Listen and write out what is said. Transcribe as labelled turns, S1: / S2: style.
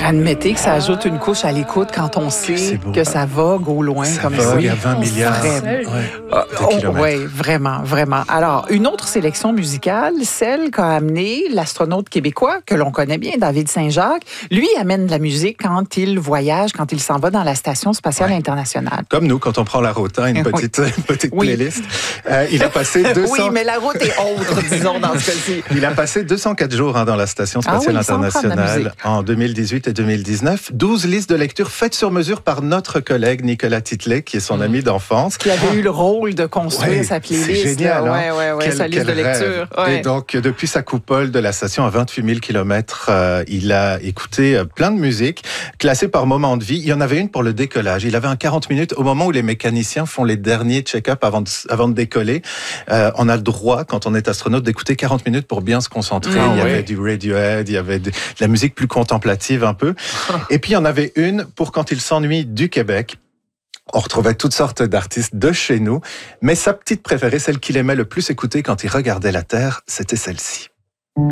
S1: Admettez que ça ajoute une couche à l'écoute quand on sait que ça vogue au loin
S2: ça
S1: comme
S2: vogue
S1: ça.
S2: à 20 milliards de kilomètres.
S1: Oui, vraiment, vraiment. Alors, une autre sélection musicale, celle qu'a amené l'astronaute québécois que l'on connaît bien, David Saint-Jacques. Lui amène de la musique quand il voyage, quand il s'en va dans la Station spatiale internationale.
S2: Comme nous, quand on prend la route, une petite playlist. Il a passé 200...
S1: Oui, mais la route est autre, disons, dans ce cas-ci.
S2: Il a passé 204 jours dans la Station spatiale internationale en 2018 et 2019. 12 listes de lecture faites sur mesure par notre collègue Nicolas Titlet, qui est son ami d'enfance.
S1: Qui avait eu le rôle de construire sa playlist.
S2: C'est génial,
S1: sa liste de lecture.
S2: Et donc, depuis sa coupole de la station à 28 000 km, il a écouté plein de musique, classée par moment de vie. Il y en avait une pour le décollage. Il avait un 40 minutes au moment où les mécaniciens font les derniers check-up avant de décoller. On a le droit, quand on est astronaute, d'écouter 40 minutes pour bien se concentrer. Il y avait du Radiohead, il y avait de la musique plus contemplative un peu. Et puis, il y en avait une pour quand il s'ennuie du Québec. On retrouvait toutes sortes d'artistes de chez nous. Mais sa petite préférée, celle qu'il aimait le plus écouter quand il regardait la Terre, c'était celle-ci.